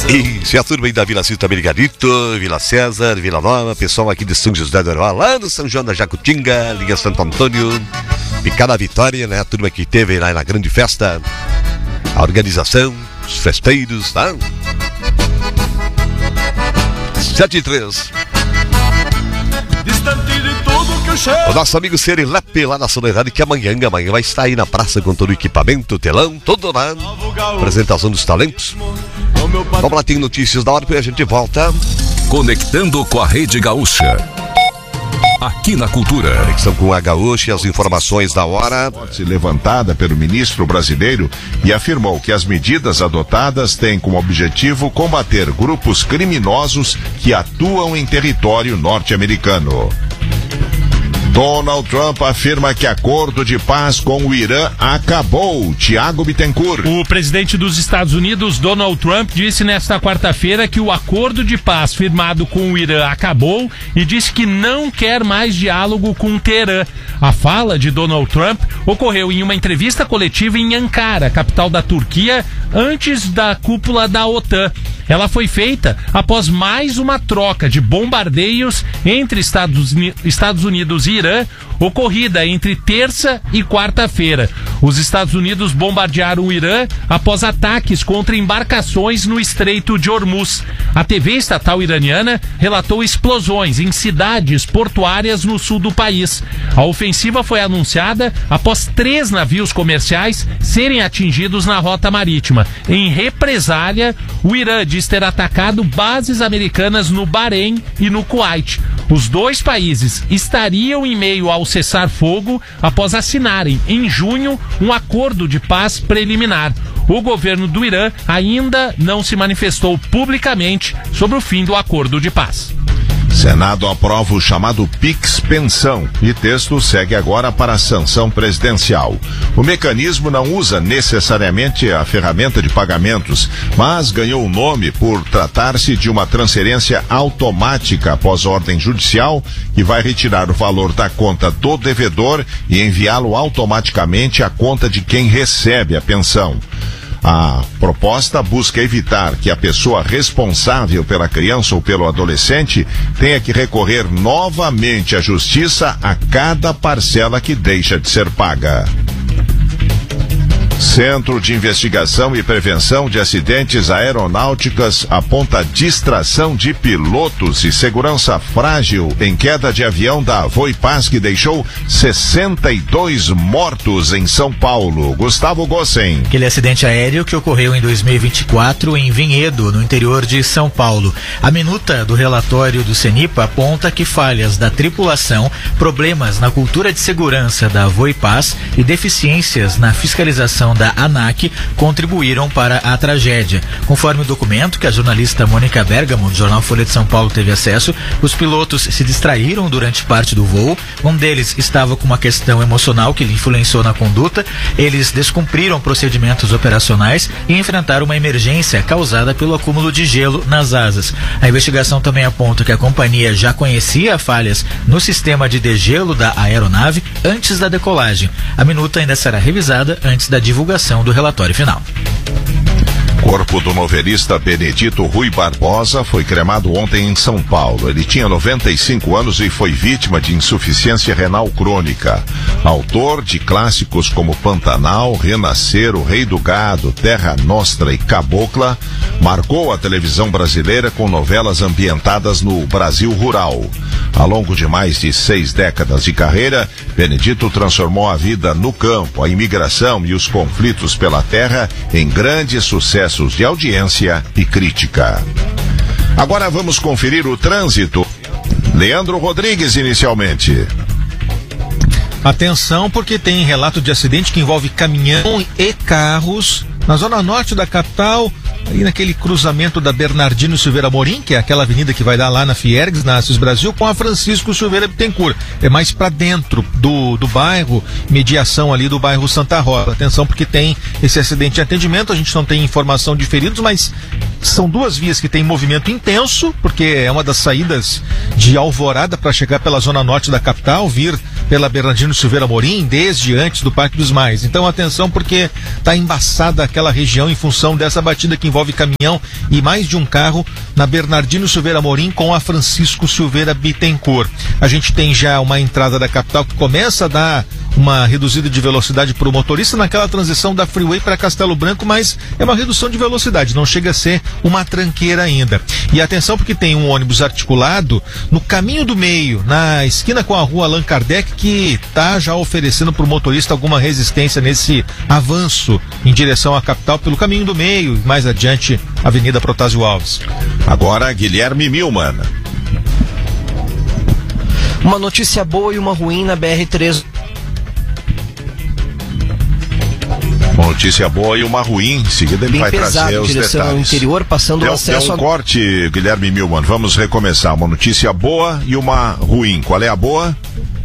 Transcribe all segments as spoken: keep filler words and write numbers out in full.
Isso, é a turma aí da Vila Cista Brigadito, Vila César, Vila Nova, pessoal aqui de São José do Aroá, lá no São João da Jacutinga, Liga Santo Antônio, Picada Vitória, né? A turma que teve lá na grande festa, a organização, os festeiros, tá? sete e três. O nosso amigo Serilepe lá na Soledade, que amanhã, amanhã vai estar aí na praça com todo o equipamento, telão, todo lá. Apresentação dos talentos. Vamos lá, tem notícias da hora e a gente volta. Conectando com a Rede Gaúcha. Aqui na Cultura. Conexão com a Gaúcha e as informações da hora. Levantada pelo ministro brasileiro e afirmou que as medidas adotadas têm como objetivo combater grupos criminosos que atuam em território norte-americano. Donald Trump afirma que acordo de paz com o Irã acabou. Tiago Bittencourt. O presidente dos Estados Unidos, Donald Trump, disse nesta quarta-feira que o acordo de paz firmado com o Irã acabou e disse que não quer mais diálogo com Teherã. A fala de Donald Trump ocorreu em uma entrevista coletiva em Ankara, capital da Turquia, antes da cúpula da OTAN. Ela foi feita após mais uma troca de bombardeios entre Estados Unidos e Irã, ocorrida entre terça e quarta-feira. Os Estados Unidos bombardearam o Irã após ataques contra embarcações no Estreito de Hormuz. A T V estatal iraniana relatou explosões em cidades portuárias no sul do país. A ofensiva foi anunciada após três navios comerciais serem atingidos na rota marítima. Em represália, o Irã diz ter atacado bases americanas no Bahrein e no Kuwait. Os dois países estariam em meio ao cessar-fogo após assinarem, em junho, um acordo de paz preliminar. O governo do Irã ainda não se manifestou publicamente sobre o fim do acordo de paz. Senado aprova o chamado Pix Pensão e texto segue agora para a sanção presidencial. O mecanismo não usa necessariamente a ferramenta de pagamentos, mas ganhou o nome por tratar-se de uma transferência automática após ordem judicial que vai retirar o valor da conta do devedor e enviá-lo automaticamente à conta de quem recebe a pensão. A proposta busca evitar que a pessoa responsável pela criança ou pelo adolescente tenha que recorrer novamente à justiça a cada parcela que deixa de ser paga. Centro de Investigação e Prevenção de Acidentes Aeronáuticas aponta distração de pilotos e segurança frágil em queda de avião da Voipaz que deixou sessenta e dois mortos em São Paulo. Gustavo Gossen. Aquele acidente aéreo que ocorreu em dois mil e vinte e quatro em Vinhedo, no interior de São Paulo. A minuta do relatório do CENIPA aponta que falhas da tripulação, problemas na cultura de segurança da Voipaz e deficiências na fiscalização da ANAC contribuíram para a tragédia. Conforme o documento que a jornalista Mônica Bergamo, do jornal Folha de São Paulo, teve acesso, os pilotos se distraíram durante parte do voo. Um deles estava com uma questão emocional que lhe influenciou na conduta. Eles descumpriram procedimentos operacionais e enfrentaram uma emergência causada pelo acúmulo de gelo nas asas. A investigação também aponta que a companhia já conhecia falhas no sistema de degelo da aeronave antes da decolagem. A minuta ainda será revisada antes da divulgação do relatório final. Corpo do novelista Benedito Rui Barbosa foi cremado ontem em São Paulo. Ele tinha noventa e cinco anos e foi vítima de insuficiência renal crônica. Autor de clássicos como Pantanal, Renascer, O Rei do Gado, Terra Nostra e Cabocla, marcou a televisão brasileira com novelas ambientadas no Brasil rural. Ao longo de mais de seis décadas de carreira, Benedito transformou a vida no campo, a imigração e os conflitos pela terra em grandes sucessos de audiência e crítica. Agora vamos conferir o trânsito. Leandro Rodrigues inicialmente. Atenção, porque tem relato de acidente que envolve caminhão e carros na zona norte da capital, ali naquele cruzamento da Bernardino Silveira Amorim, que é aquela avenida que vai dar lá na Fiergues, na Assis Brasil, com a Francisco Silveira Bittencourt. É mais para dentro do, do bairro, mediação ali do bairro Santa Rosa. Atenção, porque tem esse acidente de atendimento, a gente não tem informação de feridos, mas são duas vias que tem movimento intenso, porque é uma das saídas de Alvorada para chegar pela zona norte da capital, vir pela Bernardino Silveira Amorim desde antes do Parque dos Mais. Então atenção, porque está embaçada aquela região em função dessa batida que envolve caminhão e mais de um carro na Bernardino Silveira Amorim com a Francisco Silveira Bittencourt. A gente tem já uma entrada da capital que começa a dar uma reduzida de velocidade para o motorista naquela transição da Freeway para Castelo Branco, mas é uma redução de velocidade, não chega a ser uma tranqueira ainda. E atenção, porque tem um ônibus articulado no caminho do meio, na esquina com a rua Allan Kardec, que está já oferecendo para o motorista alguma resistência nesse avanço em direção à capital pelo caminho do meio, e mais adiante Avenida Protásio Alves. Agora Guilherme Milman. Uma notícia boa e uma ruim na B R três. Uma notícia boa e uma ruim. Em seguida ele Bem vai pesado, trazer os direção ao detalhes. interior, passando deu, o acesso deu um a... corte, Guilherme Milman. Vamos recomeçar. Uma notícia boa e uma ruim. Qual é a boa?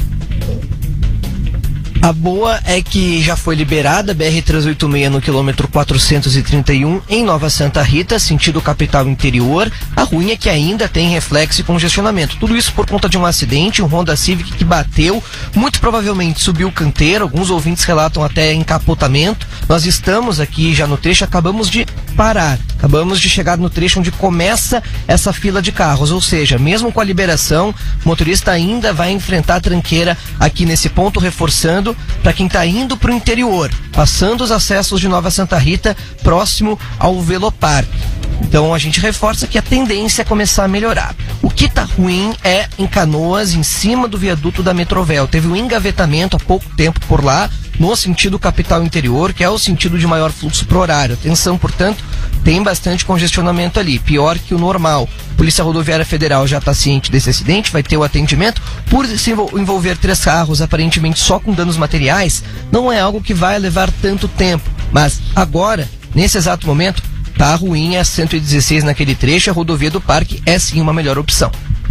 A boa é que já foi liberada a B R trezentos e oitenta e seis no quilômetro quatrocentos e trinta e um em Nova Santa Rita, sentido capital interior. A ruim é que ainda tem reflexo e congestionamento. Tudo isso por conta de um acidente, um Honda Civic que bateu, muito provavelmente subiu o canteiro, alguns ouvintes relatam até encapotamento. Nós estamos aqui já no trecho, acabamos de parar, acabamos de chegar no trecho onde começa essa fila de carros, ou seja, mesmo com a liberação, o motorista ainda vai enfrentar a tranqueira aqui nesse ponto, reforçando para quem está indo para o interior, passando os acessos de Nova Santa Rita, próximo ao Veloparque. Então a gente reforça que a tendência é começar a melhorar. O que está ruim é em Canoas, em cima do viaduto da Metrovel. Teve um engavetamento há pouco tempo por lá, no sentido capital interior, que é o sentido de maior fluxo por horário. Atenção, portanto, tem bastante congestionamento ali, pior que o normal. Polícia Rodoviária Federal já está ciente desse acidente, vai ter o atendimento. Por se envolver três carros, aparentemente só com danos materiais, não é algo que vai levar tanto tempo. Mas agora, nesse exato momento, tá ruim a cento e dezesseis naquele trecho, a rodovia do Parque é sim uma melhor opção.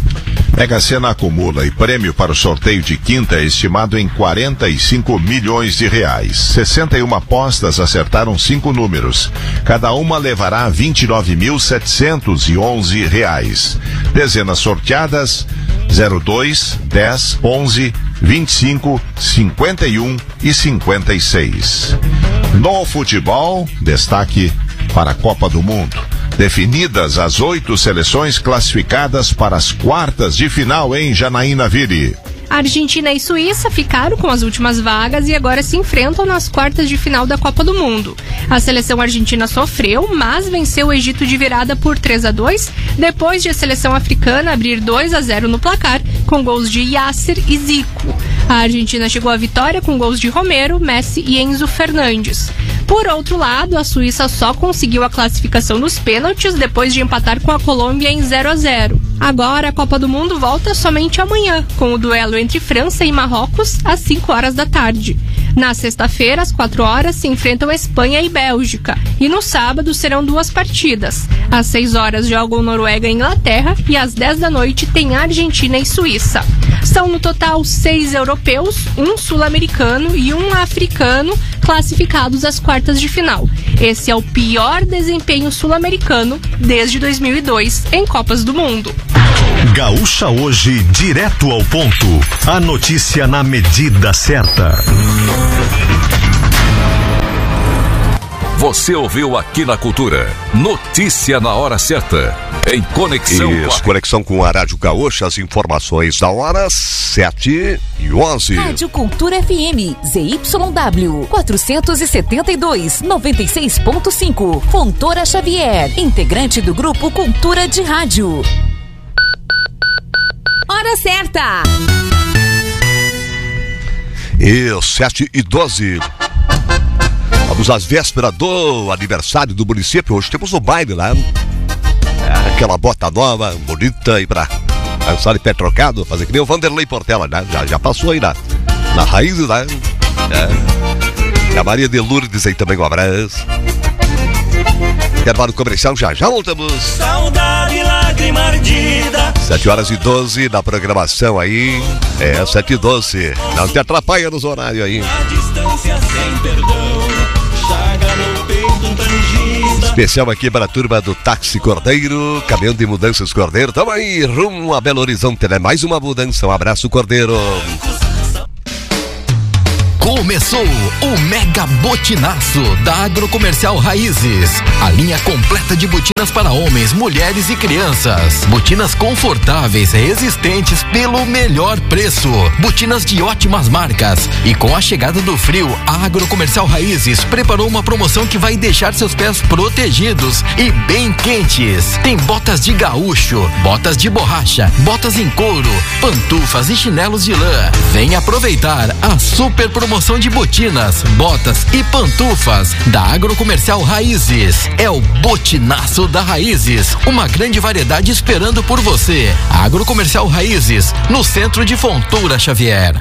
Mega Sena acumula e prêmio para o sorteio de quinta é estimado em quarenta e cinco milhões de reais. sessenta e uma apostas acertaram cinco números. Cada uma levará vinte e nove mil setecentos e onze reais. Dezenas sorteadas: zero dois, dez, onze, vinte e cinco, cinquenta e um e cinquenta e seis. No futebol, destaque para a Copa do Mundo. Definidas as oito seleções classificadas para as quartas de final em Janaína Vire. Argentina e Suíça ficaram com as últimas vagas e agora se enfrentam nas quartas de final da Copa do Mundo. A seleção argentina sofreu, mas venceu o Egito de virada por três a dois, depois de a seleção africana abrir dois a zero no placar, com gols de Yasser e Zico. A Argentina chegou à vitória com gols de Romero, Messi e Enzo Fernandes. Por outro lado, a Suíça só conseguiu a classificação nos pênaltis depois de empatar com a Colômbia em zero a zero. Agora a Copa do Mundo volta somente amanhã, com o duelo entre França e Marrocos às cinco horas da tarde. Na sexta-feira, às quatro horas, se enfrentam Espanha e Bélgica. E no sábado serão duas partidas. Às seis horas jogam Noruega e Inglaterra e às dez da noite tem Argentina e Suíça. São no total seis europeus, um sul-americano e um africano classificados às quartas de final. Esse é o pior desempenho sul-americano desde dois mil e dois em Copas do Mundo. Gaúcha Hoje, direto ao ponto. A notícia na medida certa. Você ouviu aqui na Cultura. Notícia na hora certa. Em conexão Isso, com a... conexão com a Rádio Gaúcha, as informações da hora, sete e onze. Rádio Cultura F M, Z Y W, quatrocentos e setenta e dois, noventa e seis ponto cinco. Fontoura Xavier, integrante do grupo Cultura de Rádio. Hora certa. E sete e doze. Vamos às vésperas do aniversário do município. Hoje temos o baile lá. É, aquela bota nova, bonita, aí pra dançar de pé trocado, fazer que nem o Vanderlei Portela, né? Já, já passou aí na, na raiz, né? É. E a Maria de Lourdes aí também, um abraço. Intervalo comercial, já já voltamos. Saudade, lágrima ardida. sete horas e doze na programação aí. É, sete e doze. Não te atrapalha nos horários aí. A distância sem perdão. Chaga no peito tangida. Especial aqui para a turma do Táxi Cordeiro, caminhão de mudanças Cordeiro. Tamo aí, rumo a Belo Horizonte, né? Mais uma mudança. Um abraço, Cordeiro. Começou o Mega Botinaço da Agrocomercial Raízes. A linha completa de botinas para homens, mulheres e crianças. Botinas confortáveis, resistentes pelo melhor preço. Botinas de ótimas marcas. E com a chegada do frio, a Agrocomercial Raízes preparou uma promoção que vai deixar seus pés protegidos e bem quentes. Tem botas de gaúcho, botas de borracha, botas em couro, pantufas e chinelos de lã. Vem aproveitar a super promoção de botinas, botas e pantufas da Agrocomercial Raízes. É o Botinaço da Raízes, uma grande variedade esperando por você. Agrocomercial Raízes, no centro de Fontoura Xavier.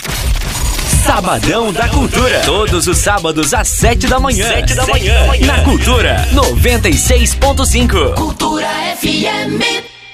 Sabadão da Cultura. Todos os sábados às sete da manhã. Sete da manhã. Na Cultura noventa e seis ponto cinco. Cultura F M.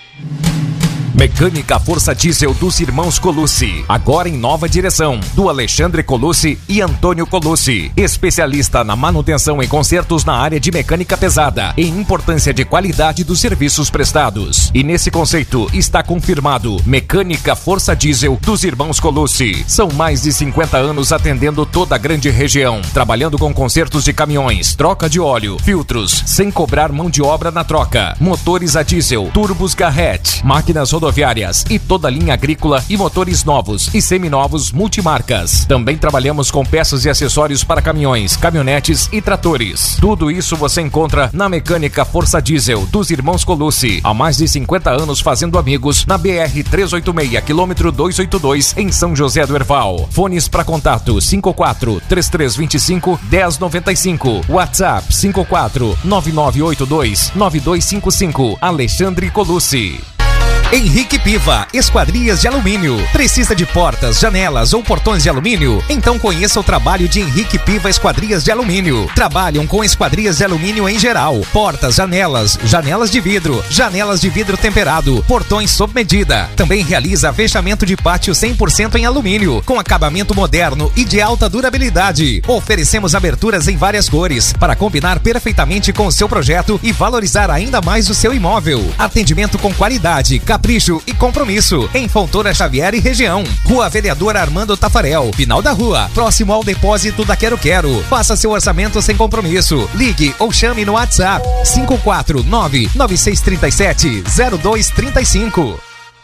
Mecânica Força Diesel dos Irmãos Colucci, agora em nova direção, do Alexandre Colucci e Antônio Colucci, especialista na manutenção e consertos na área de mecânica pesada e importância de qualidade dos serviços prestados. E nesse conceito está confirmado Mecânica Força Diesel dos Irmãos Colucci. São mais de cinquenta anos atendendo toda a grande região, trabalhando com consertos de caminhões, troca de óleo, filtros, sem cobrar mão de obra na troca, motores a diesel, turbos Garrett, máquinas rodoviárias e toda a linha agrícola e motores novos e seminovos multimarcas. Também trabalhamos com peças e acessórios para caminhões, caminhonetes e tratores. Tudo isso você encontra na Mecânica Força Diesel dos Irmãos Colucci. Há mais de cinquenta anos fazendo amigos na B R trezentos e oitenta e seis, quilômetro duzentos e oitenta e dois, em São José do Herval. Fones para contato cinco quatro, três três dois cinco, um zero nove cinco. WhatsApp cinco quatro, nove nove oito dois, nove dois cinco cinco. Alexandre Colucci. Henrique Piva, Esquadrias de Alumínio. Precisa de portas, janelas ou portões de alumínio? Então conheça o trabalho de Henrique Piva Esquadrias de Alumínio. Trabalham com esquadrias de alumínio em geral. Portas, janelas, janelas de vidro, janelas de vidro temperado, portões sob medida. Também realiza fechamento de pátio cem por cento em alumínio, com acabamento moderno e de alta durabilidade. Oferecemos aberturas em várias cores, para combinar perfeitamente com o seu projeto e valorizar ainda mais o seu imóvel. Atendimento com qualidade, capricho e compromisso. Em Fontoura Xavier e região. Rua Vereador Armando Tafarel, final da rua, próximo ao depósito da Quero Quero. Faça seu orçamento sem compromisso. Ligue ou chame no WhatsApp cinco quatro nove, nove seis três sete, zero dois três cinco.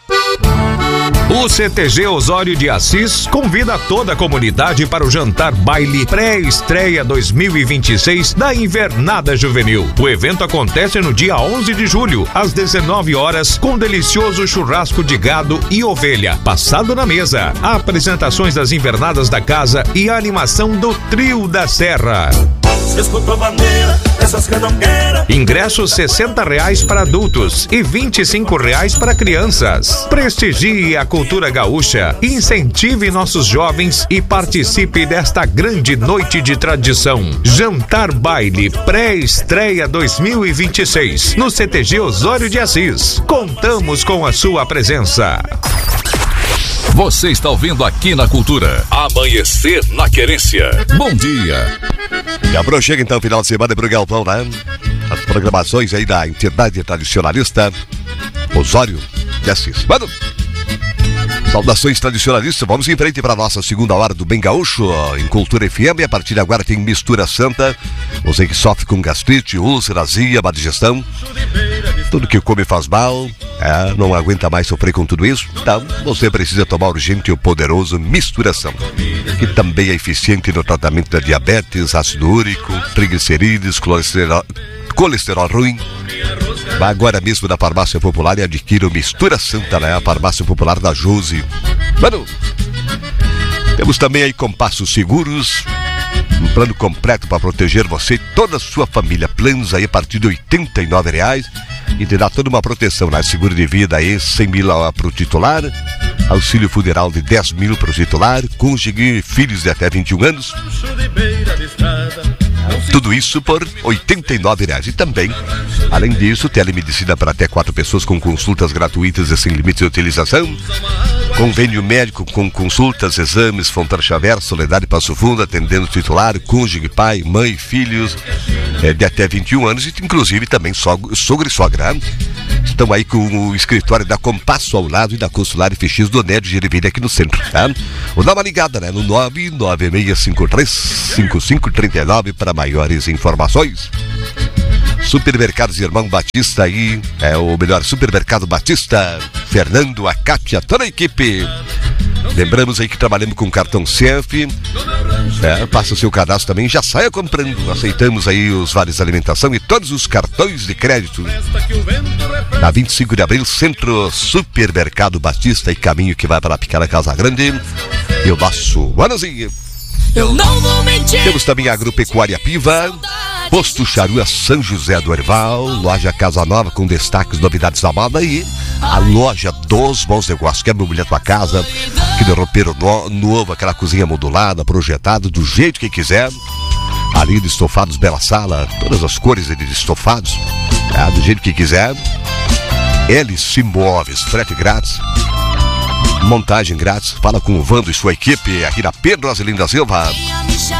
O C T G Osório de Assis convida toda a comunidade para o jantar baile pré-estreia dois mil e vinte e seis da Invernada Juvenil. O evento acontece no dia onze de julho, às dezenove horas, com delicioso churrasco de gado e ovelha, passado na mesa, apresentações das invernadas da casa e a animação do Trio da Serra. Ingressos sessenta reais para adultos e vinte e cinco reais para crianças. Prestigie a cultura gaúcha, incentive nossos jovens e participe desta grande noite de tradição. Jantar Baile Pré-Estreia dois mil e vinte e seis no C T G Osório de Assis. Contamos com a sua presença. Você está ouvindo aqui na Cultura Amanhecer na Querência. Bom dia. Já chega então o final de semana pro Galpão, né? As programações aí da entidade tradicionalista Osório de Assis. Mano, saudações tradicionalistas, vamos em frente para a nossa segunda hora do Bem Gaúcho em Cultura F M. A partir de agora tem Mistura Santa. Você que sofre com gastrite, úlcera, azia, má digestão, tudo que come faz mal, é, não aguenta mais sofrer com tudo isso, então você precisa tomar urgente o poderoso Misturação, que também é eficiente no tratamento da diabetes, ácido úrico, triglicerídeos, colesterol, colesterol ruim. Vá agora mesmo na Farmácia Popular e adquira o Mistura Santa, né? A Farmácia Popular da Josi. Mano, temos também aí Compassos Seguros, um plano completo para proteger você e toda a sua família. Planos aí a partir de oitenta e nove reais e te dá toda uma proteção, né? Seguro de vida aí, cem mil para o titular, auxílio funeral de dez mil para o titular, cônjuge, filhos de até vinte e um anos. Tudo isso por oitenta e nove reais. E também, além disso, telemedicina para até quatro pessoas com consultas gratuitas e sem limite de utilização. Convênio médico com consultas, exames, Fontoura Xavier, Soledade Passo Fundo, atendendo titular, cônjuge, pai, mãe, filhos é, de até vinte e um anos, e inclusive também sogro, sogro e sogra. estão aí com o escritório da Compasso ao lado e da Consular F X do Nédio Gerivilha aqui no centro, tá? Ou dá uma ligada, né? No nove nove seis cinco três cinco cinco três nove para maiores informações. Supermercados Irmão Batista aí, é o melhor Supermercado Batista, Fernando, a Cátia, toda a equipe. Lembramos aí que trabalhamos com cartão C E F, é, passa o seu cadastro também, já saia comprando. Aceitamos aí os vales de alimentação e todos os cartões de crédito. Na vinte e cinco de abril, Centro Supermercado Batista e caminho que vai para a Pequena Casa Grande. E o nosso Manozinho. Eu não vou mentir. Temos também a Agropecuária Piva, Posto Charua São José do Herval, Loja Casa Nova com destaques, novidades da moda e a Loja dos Bons Negócios. Quer mobiliar tua casa, aquele roupeiro no, novo, aquela cozinha modulada, projetada do jeito que quiser. Ali de estofados Bela Sala, todas as cores de estofados, é, do jeito que quiser. Hélice Imóveis, frete grátis, montagem grátis. Fala com o Vando e sua equipe aqui na Pedro Azelino da Silva.